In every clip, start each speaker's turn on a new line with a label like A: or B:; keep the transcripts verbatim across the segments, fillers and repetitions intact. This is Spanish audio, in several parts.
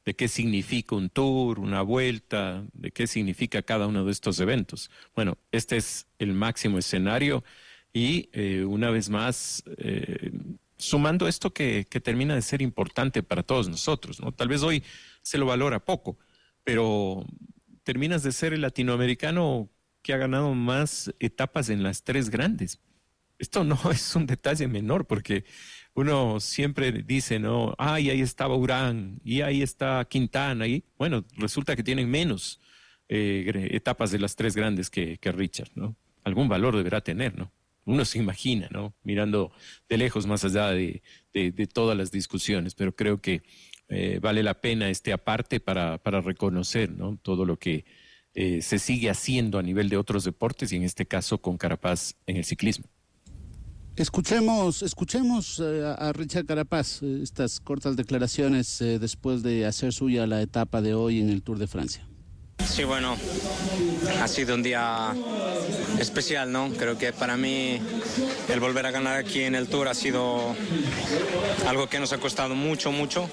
A: de qué significa un tour, una vuelta, de qué significa cada uno de estos eventos. Bueno, este es el máximo escenario y eh, una vez más, eh, sumando esto que, que termina de ser importante para todos nosotros, ¿no? Tal vez hoy se lo valora poco, pero terminas de ser el latinoamericano que ha ganado más etapas en las tres grandes. Esto no es un detalle menor, porque uno siempre dice, no, ay, ahí estaba Urán, y ahí está Quintana, y bueno, resulta que tienen menos eh, etapas de las tres grandes que, que Richard, ¿no? Algún valor deberá tener, ¿no? Uno se imagina, ¿no? Mirando de lejos más allá de, de, de todas las discusiones, pero creo que eh, vale la pena este aparte para, para reconocer, ¿no? Todo lo que eh, se sigue haciendo a nivel de otros deportes y en este caso con Carapaz en el ciclismo.
B: Escuchemos, escuchemos eh, a Richard Carapaz, eh, estas cortas declaraciones eh, después de hacer suya la etapa de hoy en el Tour de Francia.
C: Sí, bueno, ha sido un día especial, ¿no? Creo que para mí el volver a ganar aquí en el Tour ha sido algo que nos ha costado mucho, mucho.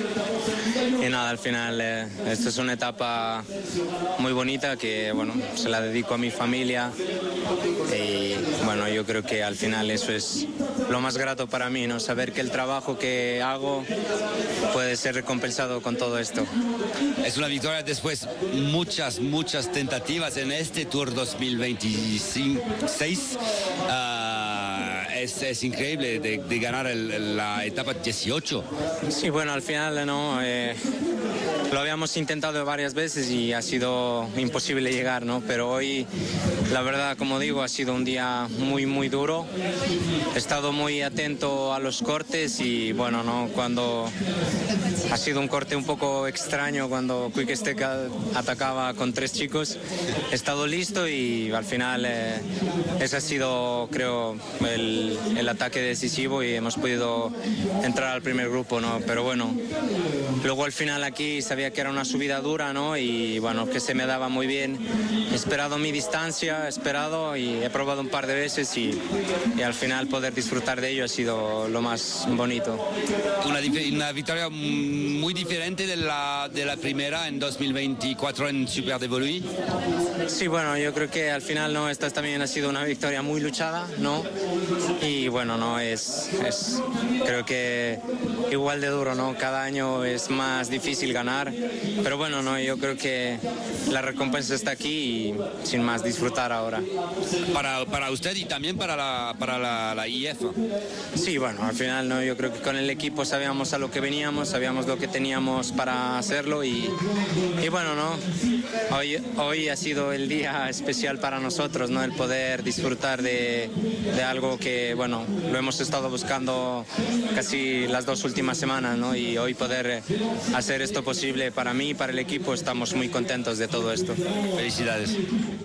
C: Y nada, al final eh, esta es una etapa muy bonita que, bueno, se la dedico a mi familia. Y bueno, yo creo que al final eso es lo más grato para mí, ¿no? Saber que el trabajo que hago puede ser recompensado con todo esto.
D: Es una victoria después muchas, muchas tentativas en este Tour dos mil veintiséis. Uh, es, es increíble de, de ganar el, la etapa dieciocho.
C: Sí, bueno, al final no, eh, lo habíamos intentado varias veces y ha sido imposible llegar, ¿no? Pero hoy, la verdad, como digo, ha sido un día muy, muy duro. He estado muy atento a los cortes y, bueno, no, cuando ha sido un corte un poco extraño cuando Quick Step atacaba con tres chicos, he estado listo y al final eh, ese ha sido, creo, el, el ataque decisivo y hemos podido entrar al primer grupo, ¿no? Pero bueno, luego al final aquí sabía que era una subida dura, ¿no? Y bueno, que se me daba muy bien. He esperado mi distancia, he esperado y he probado un par de veces y, y al final poder disfrutar de ello ha sido lo más bonito.
D: Una, una victoria muy diferente de la, de la primera en dos mil veinticuatro en Super de Voluy.
C: Sí, bueno, yo creo que al final no, esta también ha sido una victoria muy luchada, ¿no? Y bueno, no es, es creo que igual de duro, ¿no? Cada año es más difícil ganar, pero bueno, no, yo creo que la recompensa está aquí y sin más disfrutar ahora.
D: Para, para usted y también para la, para la, la I F.
C: Sí, bueno, al final no, yo creo que con el equipo sabíamos a lo que veníamos, sabíamos lo que teníamos para hacerlo y, y bueno, no, hoy, hoy ha sido el día especial para nosotros, ¿no? El poder disfrutar de, de algo que, bueno, lo hemos estado buscando casi las dos últimas semanas, ¿no? Y hoy poder hacer esto posible para mí y para el equipo, estamos muy contentos de todo esto.
D: Felicidades.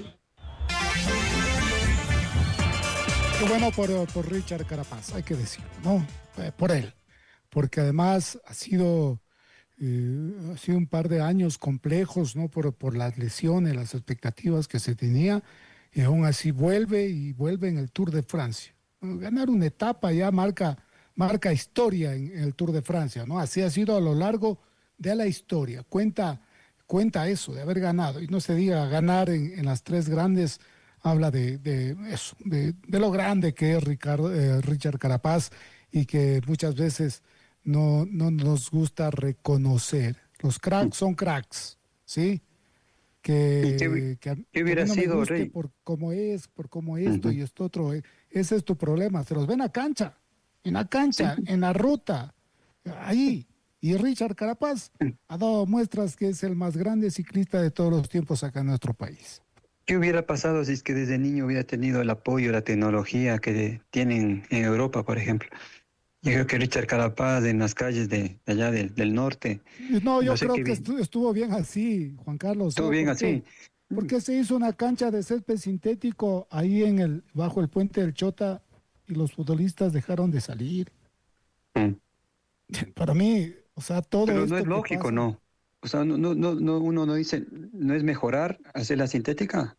E: Qué bueno por, por Richard Carapaz, hay que decirlo, ¿no? Eh, por él, porque además ha sido, eh, ha sido un par de años complejos, ¿no? Por, por las lesiones, las expectativas que se tenía, y aún así vuelve y vuelve en el Tour de Francia. Ganar una etapa ya marca, marca historia en, en el Tour de Francia, ¿no? Así ha sido a lo largo de la historia, cuenta, cuenta eso, de haber ganado, y no se diga ganar en, en las tres grandes. Habla de, de eso, de, de lo grande que es Ricardo, eh, Richard Carapaz y que muchas veces no, no nos gusta reconocer. Los cracks son cracks, ¿sí? Que,
F: ¿Qué,
E: que,
F: ¿qué hubiera
E: que no
F: sido,
E: me guste
F: Rey?
E: por cómo es, por cómo esto
F: Uh-huh.
E: y esto otro. Eh. Ese es tu problema. Se los ven a cancha, en la cancha, sí. En la ruta, ahí. Y Richard Carapaz ha dado muestras que es el más grande ciclista de todos los tiempos acá en nuestro país.
F: ¿Qué hubiera pasado si es que desde niño hubiera tenido el apoyo, la tecnología que tienen en Europa, por ejemplo? Yo creo que Richard Carapaz en las calles de, de allá del, del norte...
E: No, yo
F: no sé
E: creo
F: qué
E: que
F: vi...
E: estuvo, estuvo bien así, Juan Carlos.
F: Estuvo bien
E: ¿Por
F: así.
E: qué? Porque se hizo una cancha de césped sintético ahí en el bajo el puente del Chota y los futbolistas dejaron de salir.
F: Mm.
E: Para mí, o sea, todo
F: Pero
E: esto
F: no es
E: que
F: lógico,
E: pasa,
F: ¿no? O sea, no, no, no, no, uno no dice, ¿no es mejorar hacer la sintética?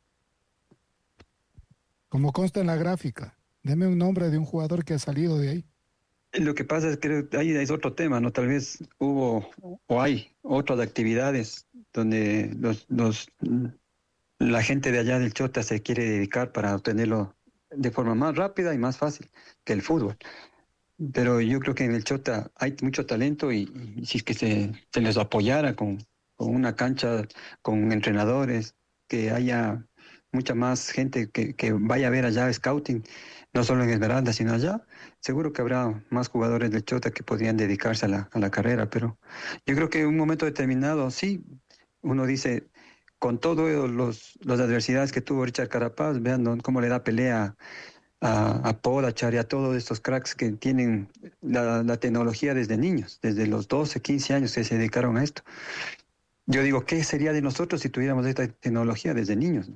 E: como consta en la gráfica. Deme un nombre de un jugador que ha salido de ahí.
F: Lo que pasa es que ahí es otro tema, ¿no? Tal vez hubo o hay otras actividades donde los, los, la gente de allá del Chota se quiere dedicar para obtenerlo de forma más rápida y más fácil que el fútbol. Pero yo creo que en el Chota hay mucho talento y, y si es que se, se les apoyara con, con una cancha, con entrenadores, que haya mucha más gente que, que vaya a ver allá scouting, no solo en Esmeralda, sino allá, seguro que habrá más jugadores del Chota que podrían dedicarse a la, a la carrera. Pero yo creo que en un momento determinado, sí, uno dice, con todas las adversidades que tuvo Richard Carapaz, vean cómo le da pelea a, a Pogačar y a todos estos cracks que tienen la, la tecnología desde niños, desde los doce, quince años que se dedicaron a esto. Yo digo, ¿qué sería de nosotros si tuviéramos esta tecnología desde niños?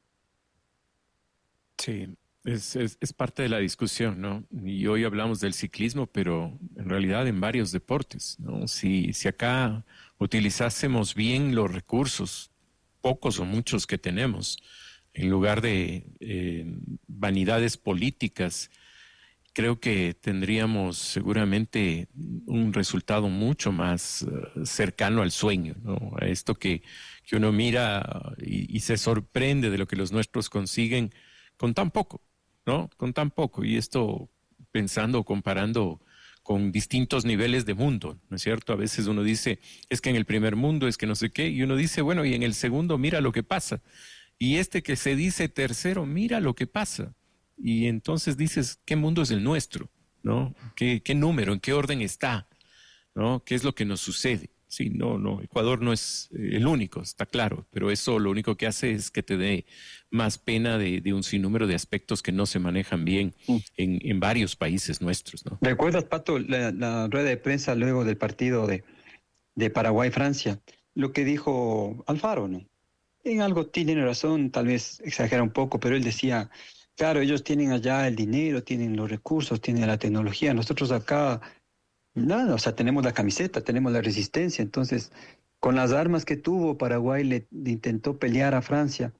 A: Sí, es, es, es parte de la discusión, ¿no? Y hoy hablamos del ciclismo, pero en realidad en varios deportes, ¿no? Si, si acá utilizásemos bien los recursos, pocos o muchos que tenemos, en lugar de eh, vanidades políticas, creo que tendríamos seguramente un resultado mucho más uh, cercano al sueño, ¿no? A esto que, que uno mira y, y se sorprende de lo que los nuestros consiguen con tan poco, ¿no? Con tan poco. Y esto pensando, comparando con distintos niveles de mundo, ¿no es cierto? A veces uno dice, es que en el primer mundo es que no sé qué, y uno dice, bueno, y en el segundo mira lo que pasa. Y este que se dice tercero, mira lo que pasa. Y entonces dices, ¿qué mundo es el nuestro? ¿No? ¿Qué, qué número? ¿En qué orden está? ¿No? ¿Qué es lo que nos sucede? Sí, no, no, Ecuador no es el único, está claro, pero eso lo único que hace es que te dé más pena de, de un sinnúmero de aspectos que no se manejan bien en, en varios países nuestros, ¿no?
F: ¿Recuerdas, Pato, la, la rueda de prensa luego del partido de, de Paraguay-Francia? Lo que dijo Alfaro, ¿no? En algo tiene razón, tal vez exagera un poco, pero él decía, claro, ellos tienen allá el dinero, tienen los recursos, tienen la tecnología, nosotros acá... Nada, o sea, tenemos la camiseta, tenemos la resistencia, entonces, con las armas que tuvo, Paraguay le, le intentó pelear a Francia,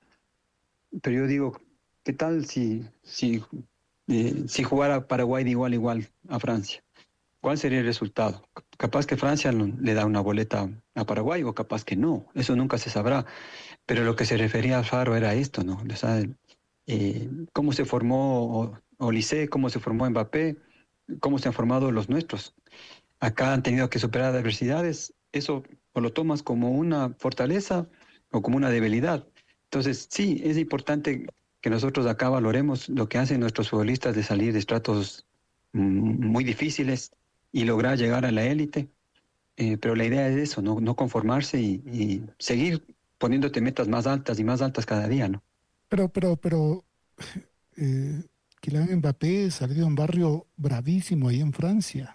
F: pero yo digo, ¿qué tal si, si, eh, si jugara Paraguay de igual a igual a Francia? ¿Cuál sería el resultado? Capaz que Francia le da una boleta a Paraguay o capaz que no, eso nunca se sabrá, pero lo que se refería a Faro era esto, ¿no? O sea, eh, cómo se formó Olise, cómo se formó Mbappé, cómo se han formado los nuestros. Acá han tenido que superar adversidades, eso o lo tomas como una fortaleza o como una debilidad. Entonces, sí, es importante que nosotros acá valoremos lo que hacen nuestros futbolistas de salir de estratos mm, muy difíciles y lograr llegar a la élite, eh, pero la idea es eso, no, no conformarse y, y seguir poniéndote metas más altas y más altas cada día, ¿no?
E: Pero, pero, pero, eh, Kylian Mbappé salió de un barrio bravísimo ahí en Francia,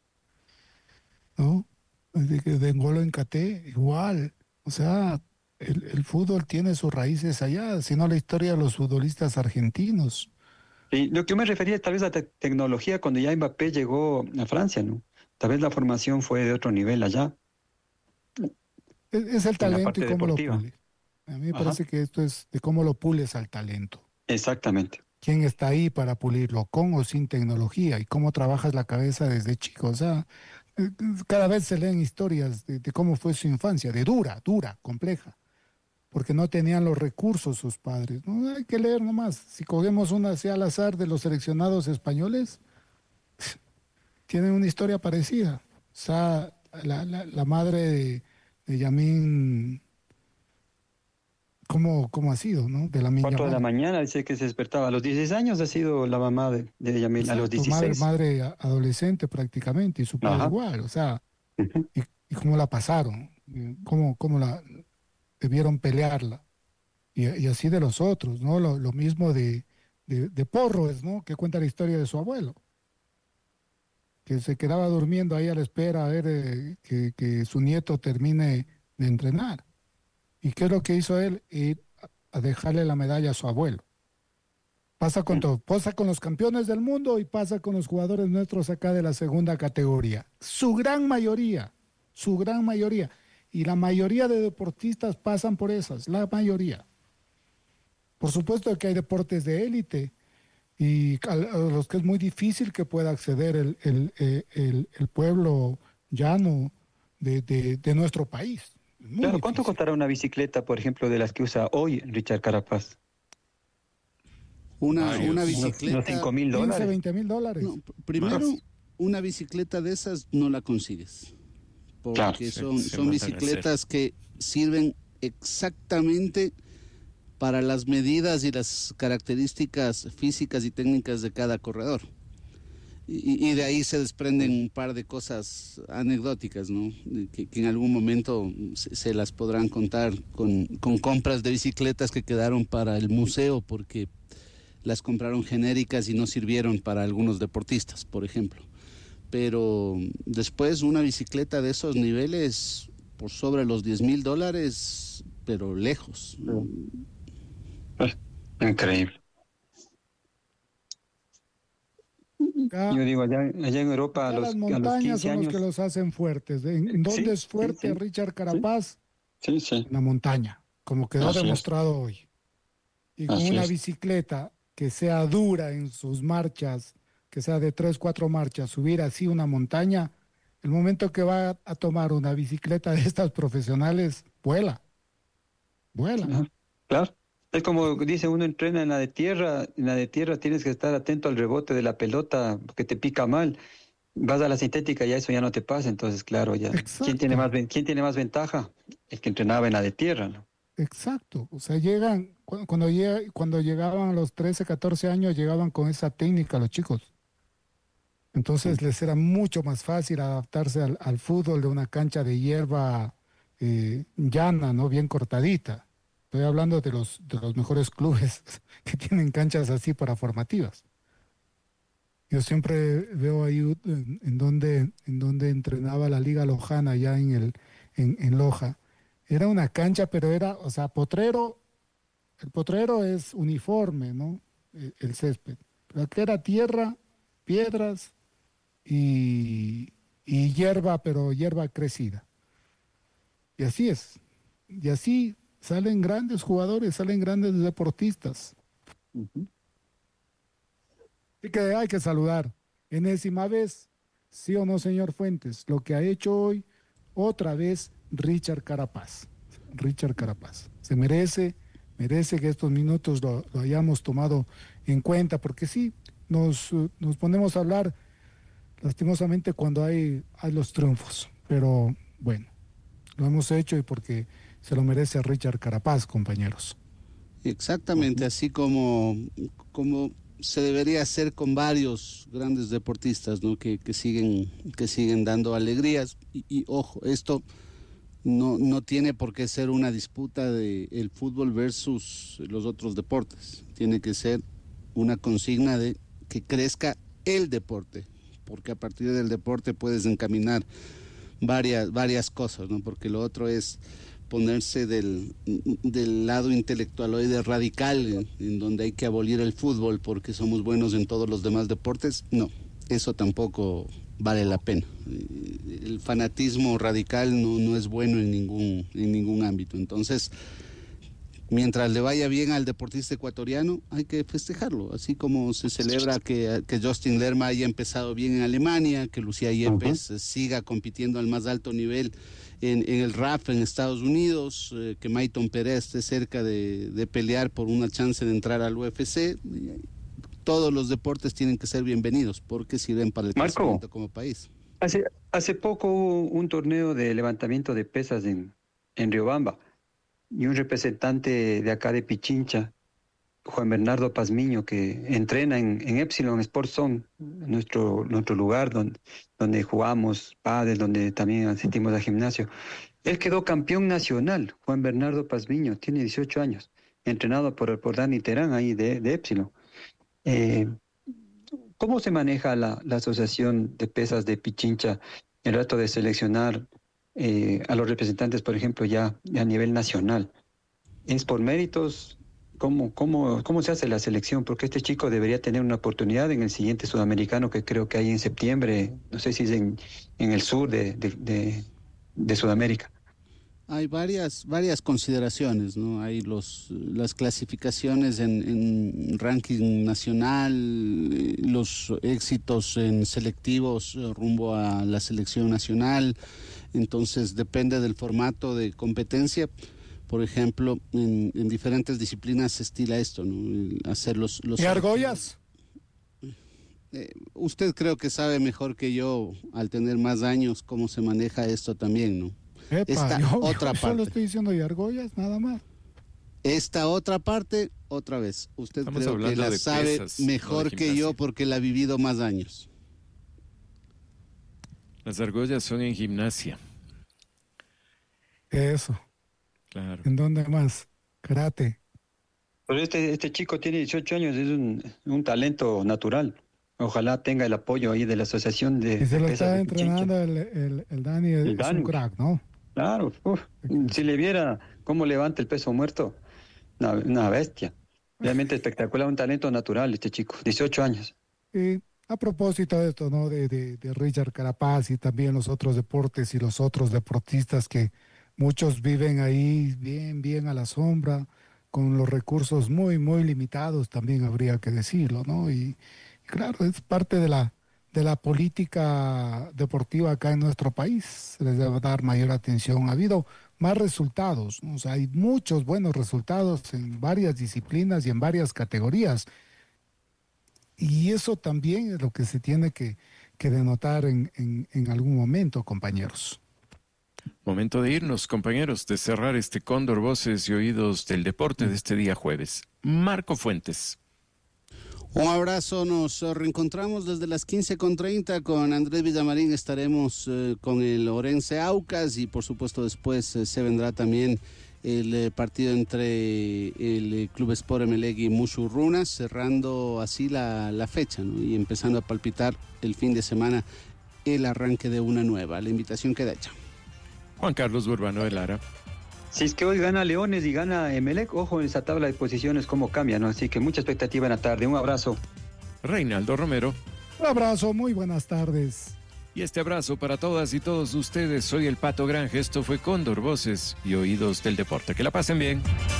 E: ¿no? De, de N'Golo Kanté, igual. O sea, el, el fútbol tiene sus raíces allá, sino la historia de los futbolistas argentinos.
F: Sí, lo que yo me refería tal vez a te tecnología cuando ya Mbappé llegó a Francia, ¿no? Tal vez la formación fue de otro nivel allá.
E: Es, es el talento y cómo
F: deportiva.
E: lo pules. A mí me
F: Ajá.
E: parece que esto es de cómo lo pules al talento.
F: Exactamente.
E: ¿Quién está ahí para pulirlo, con o sin tecnología? Y cómo trabajas la cabeza desde chico. O sea, eh, cada vez se leen historias de, de cómo fue su infancia, de dura, dura, compleja, porque no tenían los recursos sus padres. No hay que leer nomás. Si cogemos una así al azar de los seleccionados españoles, tienen una historia parecida. O sea, la, la, la madre de, de Yamín, ¿cómo, cómo ha sido, no? De la niña.
F: Cuatro de la mañana dice que se despertaba. A los dieciséis años ha sido la mamá de, de Yamil, a los dieciséis.
E: Madre, madre adolescente prácticamente, y su padre
F: Ajá.
E: igual. O sea,
F: Uh-huh.
E: y, y cómo la pasaron, cómo, cómo la debieron pelearla. Y, y así de los otros, ¿no? Lo, lo mismo de, de, de Porros, ¿no? Que cuenta la historia de su abuelo, que se quedaba durmiendo ahí a la espera a ver eh, que, que su nieto termine de entrenar. ¿Y qué es lo que hizo él? Ir a dejarle la medalla a su abuelo. Pasa con todo, pasa con los campeones del mundo y pasa con los jugadores nuestros acá de la segunda categoría. Su gran mayoría, su gran mayoría. Y la mayoría de deportistas pasan por esas, la mayoría. Por supuesto que hay deportes de élite y a los que es muy difícil que pueda acceder el, el, el, el pueblo llano de, de, de nuestro país.
F: Claro, ¿cuánto
E: difícil.
F: costará una bicicleta, por ejemplo, de las que usa hoy Richard Carapaz?
B: Una,
A: Varios.
B: una
F: Unos,
B: bicicleta...
F: unos cinco mil
E: quince,
F: dólares.
E: veinte mil dólares.
B: No, primero,
A: Más.
B: una bicicleta de esas no la consigues. Porque
F: Claro,
A: se-
B: son,
A: se
B: son
A: mandan a
B: bicicletas que sirven exactamente para las medidas y las características físicas y técnicas de cada corredor. Y, y de ahí se desprenden un par de cosas anecdóticas, ¿no? Que, que en algún momento se, se las podrán contar con, con compras de bicicletas que quedaron para el museo porque las compraron genéricas y no sirvieron para algunos deportistas, por ejemplo. Pero después una bicicleta de esos niveles por sobre los diez mil dólares, pero lejos.
F: Increíble.
E: Acá,
F: Yo digo, allá, allá en Europa a
E: acá
F: los,
E: las
F: a los
E: montañas
F: quince
E: son los
F: años...
E: que los hacen fuertes. ¿En, en dónde
F: Sí,
E: es fuerte
F: sí, sí.
E: Richard Carapaz?
F: Sí, sí.
E: En la montaña, como quedó
F: Así es.
E: demostrado hoy. Y con
F: Así
E: una
F: es.
E: bicicleta que sea dura en sus marchas, que sea de tres, cuatro marchas, subir así una montaña, el momento que va a tomar una bicicleta de estas profesionales, vuela, vuela.
F: Ajá, claro. Es como dice, uno entrena en la de tierra, en la de tierra tienes que estar atento al rebote de la pelota porque te pica mal. Vas a la sintética y ya eso ya no te pasa, entonces claro, ya. ¿Quién tiene
E: Exacto.
F: más, ven- quién tiene más ventaja? El que entrenaba en la de tierra, ¿no?
E: Exacto, o sea, llegan, cu- cuando, llega, cuando llegaban a los trece, catorce años, llegaban con esa técnica los chicos. Entonces les era mucho más fácil adaptarse al, al fútbol de una cancha de hierba eh, llana, ¿no? Bien cortadita. Estoy hablando de los, de los mejores clubes que tienen canchas así para formativas. Yo siempre veo ahí uh, en, en donde, en donde entrenaba la Liga Lojana, allá en, el, en, en Loja. Era una cancha, pero era, o sea, potrero, el potrero es uniforme, ¿no? El, el césped. Pero aquí era tierra, piedras y, y hierba, pero hierba crecida. Y así es. Y así salen grandes jugadores, salen grandes deportistas.
F: Ujú.
E: Así que hay que saludar. Enésima vez, sí o no, señor Fuentes, lo que ha hecho hoy, otra vez, Richard Carapaz. Richard Carapaz. Se merece, merece que estos minutos lo, lo hayamos tomado en cuenta, porque sí, nos, uh, nos ponemos a hablar lastimosamente cuando hay, hay los triunfos. Pero bueno, lo hemos hecho y porque se lo merece Richard Carapaz, compañeros.
B: Exactamente, así como, como se debería hacer con varios grandes deportistas, ¿no? Que, que siguen, que siguen dando alegrías. Y, y ojo, esto no, no tiene por qué ser una disputa de el fútbol versus los otros deportes. Tiene que ser una consigna de que crezca el deporte, porque a partir del deporte puedes encaminar varias, varias cosas, ¿no? Porque lo otro es ponerse del, del lado intelectualoide radical, en, en donde hay que abolir el fútbol porque somos buenos en todos los demás deportes. No, eso tampoco vale la pena. El fanatismo radical no, no es bueno en ningún, en ningún ámbito. Entonces, mientras le vaya bien al deportista ecuatoriano, hay que festejarlo, así como se celebra que, que Justin Lerma haya empezado bien en Alemania, que Lucía Yepes uh-huh. siga compitiendo al más alto nivel en, en el R A F en Estados Unidos, eh, que Mayton Pérez esté cerca de, de pelear por una chance de entrar al U F C. Todos los deportes tienen que ser bienvenidos porque sirven para el
F: Marco,
B: crecimiento como país.
F: Hace, hace poco hubo un torneo de levantamiento de pesas en, en Riobamba. Y un representante de acá de Pichincha, Juan Bernardo Pazmiño, que entrena en, en Epsilon Sports Zone, nuestro, nuestro lugar donde, donde jugamos pádel, donde también asistimos al gimnasio. Él quedó campeón nacional, Juan Bernardo Pazmiño, tiene dieciocho años, entrenado por, por Dani Terán ahí de, de Epsilon. Eh, ¿Cómo se maneja la, la Asociación de Pesas de Pichincha el rato de seleccionar Eh, a los representantes, por ejemplo, ya, ya a nivel nacional? ¿Es por méritos? ¿Cómo, cómo, ¿Cómo se hace la selección? Porque este chico debería tener una oportunidad en el siguiente sudamericano que creo que hay en septiembre, no sé si es en, en el sur de, de, de, de Sudamérica.
B: Hay varias, varias consideraciones, ¿no? Hay los, las clasificaciones en, en ranking nacional, los éxitos en selectivos rumbo a la selección nacional, Entonces depende del formato de competencia. Por ejemplo, en, en diferentes disciplinas se estila esto, ¿no? El hacer los, los
E: ¿Y argollas?
B: Eh, usted creo que sabe mejor que yo, al tener más años, cómo se maneja esto también, ¿no?
E: Epa,
B: Esta
E: yo,
B: otra
E: yo
B: parte.
E: solo estoy diciendo y argollas, nada más.
B: Esta otra parte, otra vez, usted
A: Estamos
B: creo que
A: hablando
B: la
A: de
B: sabe
A: pesas, no
B: mejor
A: de
B: que yo
A: gimnasia.
B: porque la ha vivido más años.
A: Las argollas son en gimnasia.
E: Eso.
A: Claro.
E: ¿En dónde más? Karate.
F: Pero este, este chico tiene dieciocho años, es un, un talento natural. Ojalá tenga el apoyo ahí de la asociación de
E: Y se lo
F: pesas
E: está
F: de
E: entrenando el, el, el Dani,
F: El
E: es
F: Dani.
E: un crack, ¿no?
F: Claro, uf, si le viera cómo levanta el peso muerto, una, una bestia. Realmente espectacular, un talento natural este chico, dieciocho años.
E: Y a propósito de esto, ¿no? De, de, de Richard Carapaz y también los otros deportes y los otros deportistas que muchos viven ahí bien, bien a la sombra, con los recursos muy, muy limitados, también habría que decirlo, ¿no? Y, y claro, es parte de la, de la política deportiva acá en nuestro país. Se les debe dar mayor atención. Ha habido más resultados, ¿no? O sea, hay muchos buenos resultados en varias disciplinas y en varias categorías. Y eso también es lo que se tiene que, que denotar en, en, en algún momento, compañeros.
A: Momento de irnos, compañeros, de cerrar este Cóndor Voces y Oídos del Deporte de este día jueves. Marco Fuentes.
B: Un abrazo, nos reencontramos desde las quince con treinta con Andrés Villamarín, estaremos eh, con el Orense Aucas y por supuesto después eh, se vendrá también el eh, partido entre el eh, Club Sport Emelec y Mushurruna, cerrando así la, la fecha, ¿no? Y empezando a palpitar el fin de semana el arranque de una nueva. La invitación queda hecha.
A: Juan Carlos Burbano de Lara.
F: Si es que hoy gana Leones y gana Emelec, ojo en esa tabla de posiciones cómo cambia, ¿no? Así que mucha expectativa en la tarde. Un abrazo.
A: Reinaldo Romero.
E: Un abrazo, muy buenas tardes.
A: Y este abrazo para todas y todos ustedes. Soy el Pato Granje. Esto fue Cóndor Voces y Oídos del Deporte. Que la pasen bien.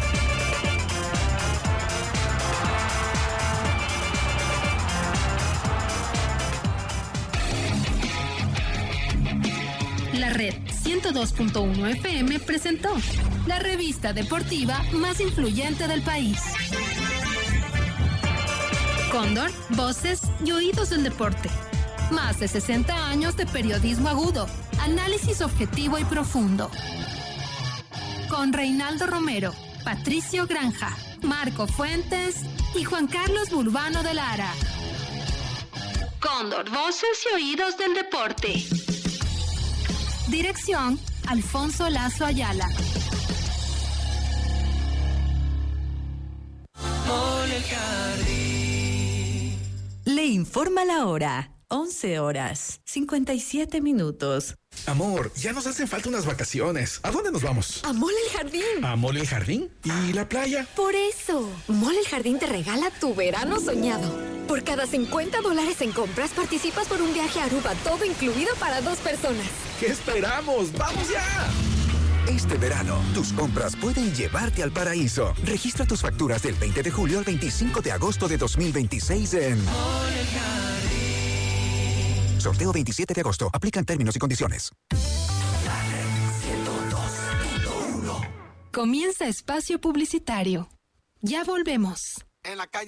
G: La Red ciento dos punto uno F M presentó la revista deportiva más influyente del país. Cóndor, Voces y Oídos del Deporte. Más de sesenta años de periodismo agudo, análisis objetivo y profundo. Con Reinaldo Romero, Patricio Granja, Marco Fuentes y Juan Carlos Burbano de Lara. Cóndor, Voces y Oídos del Deporte. Dirección, Alfonso Lazo Ayala.
H: Le informa la hora. once horas, cincuenta y siete minutos.
I: Amor, ya nos hacen falta unas vacaciones. ¿A dónde nos vamos?
J: A Mall El Jardín.
I: ¿A Mall El Jardín? ¿Y la playa?
J: Por eso, Mall El Jardín te regala tu verano soñado. Por cada cincuenta dólares en compras participas por un viaje a Aruba, todo incluido para dos personas.
I: ¿Qué esperamos? ¡Vamos ya!
K: Este verano, tus compras pueden llevarte al paraíso. Registra tus facturas del veinte de julio al veinticinco de agosto de dos mil veintiséis en Mall El Jardín. Sorteo veintisiete de agosto. Aplican términos y condiciones.
G: Comienza espacio publicitario. Ya volvemos.
K: En la calle.